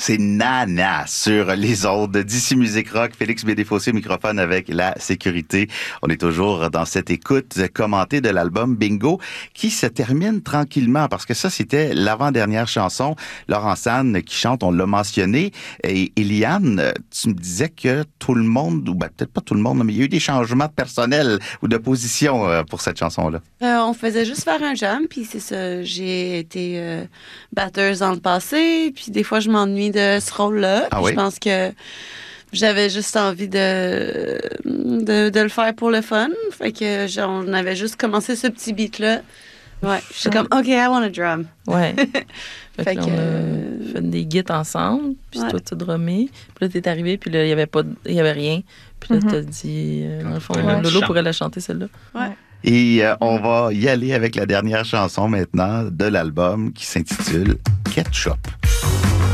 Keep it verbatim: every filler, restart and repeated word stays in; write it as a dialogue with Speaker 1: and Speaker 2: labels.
Speaker 1: c'est Nana sur les ondes d'ici Musique Rock. Félix Bédéfossé au microphone avec la sécurité. On est toujours dans cette écoute commentée de l'album Bingo qui se termine tranquillement parce que ça, c'était l'avant-dernière chanson. Laurence Anne qui chante, on l'a mentionné. Et Eliane, tu me disais que tout le monde, ou ben, peut-être pas tout le monde, mais il y a eu des changements de personnel ou de position pour cette chanson-là.
Speaker 2: Euh, on faisait juste faire un jam, puis c'est ça. J'ai été euh, batteuse dans le passé, puis des fois, je m'ennuie de ce rôle-là.
Speaker 1: Ah
Speaker 2: puis
Speaker 1: oui?
Speaker 2: Je pense que j'avais juste envie de, de, de le faire pour le fun. Fait que genre, on avait juste commencé ce petit beat-là. Ouais, je suis comme, OK, I want a drum.
Speaker 3: Ouais. Fait,
Speaker 2: Fait
Speaker 3: que,
Speaker 2: que,
Speaker 3: on a
Speaker 2: euh,
Speaker 3: fait des guides ensemble, puis
Speaker 2: ouais.
Speaker 3: toi, tu drummé. Puis là, t'es arrivé, puis là, il y avait pas, il y avait rien. Puis là,
Speaker 4: Mhm.
Speaker 3: t'as dit, euh, dans le fond,
Speaker 5: Ouais.
Speaker 3: Lolo pourrait la chanter, celle-là.
Speaker 2: Ouais.
Speaker 1: Et euh, on va y aller avec la dernière chanson maintenant de l'album qui s'intitule Ketchup.